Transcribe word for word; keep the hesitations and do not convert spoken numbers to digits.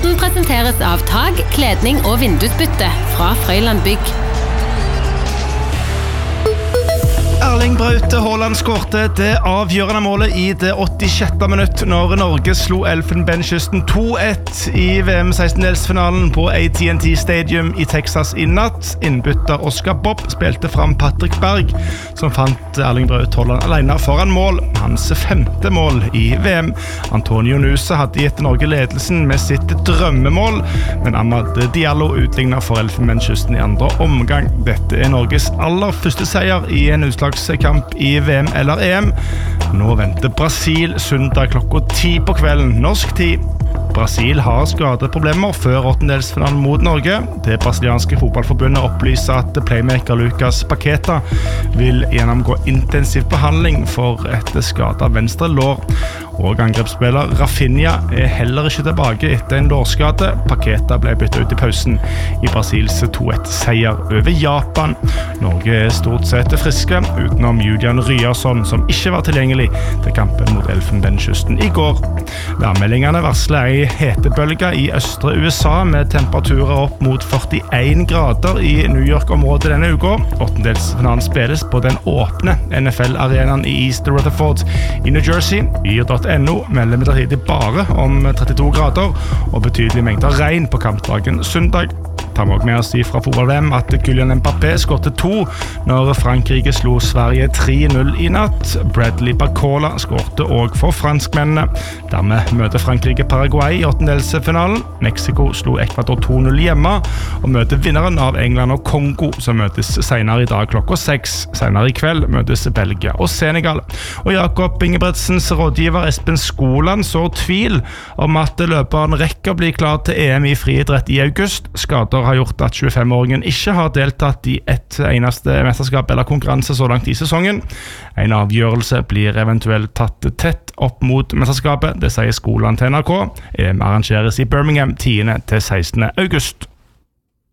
Podden presenteres av tag, kledning og vindusbytte fra Frøyland Bygg. Erling Braut Haaland skårte det avgjørende målet i det åttisjette minutt når Norge slo Elfenbenskysten to ett i V M sekstendedelsfinalen på A T and T Stadium i Texas i natt. Innbytter Oscar Bob spilte fram Patrick Berg, som fant Erling Braut Haaland alene foran mål. Hans femte mål i V M. Antonio Nusa hadde gitt Norge ledelsen med sitt drømmemål, men Amad Diallo utlignet for Elfenbenskysten i andre omgang. Dette er Norges aller første seier i en utslagskamp i V M eller E M. Nå venter Brasil søndag klokka ti på kvelden, norsk tid. Brasil har skadeproblemer før åttendedelsfinalen mot Norge. Det brasilianske fotballforbundet opplyser at playmaker Lucas Paqueta vil gjennomgå intensiv behandling for et skadet venstre lår. Og angrepsspiller Rafinha er heller ikke tilbake etter en lårskade. Paqueta ble byttet ut i pausen i Brasils to ett seier over Japan. Norge er stort sett friske, utenom Julian Ryerson, som ikke var tilgjengelig til kampen mot Elfenbenskysten i går. Værmeldingene varsler ei hetebølge i østre U S A med temperaturer opp mot førtien grader i New York-området denne uka. Åttendedelsfinalen spilles på den åpne N F L-arenaen i East Rutherford i New Jersey. Yr punktum no melder midlertidig bare om trettito grader og betydelige mengder regn på kampdagen søndag. Tar vi også med oss fra fotball-V M at Kylian Mbappé skårte to når Frankrike slo Sverige tre null i natt. Bradley Barcola skårte også for franskmennene. Dermed møter Frankrike Paraguay i åttendedelsfinalen. Mexico slo Ecuador to null hjemme og møter vinneren av England og Kongo, som møtes senere i dag klokka seks. Senere i kveld møtes Belgia og Senegal. Og Jakob Ingebrigtsens rådgiver Espen Skoland så tvil om at løperen rekker bli klar til E M i friidrett i august. Skader har gjort at tjuefem-åringen ikke har deltatt i et eneste mesterskap eller konkurranse så langt i sesongen. En avgjørelse blir eventuelt tatt tett opp mot mesterskapet, det sier Skoland til N R K. E M arrangeres i Birmingham tiende til sekstende august.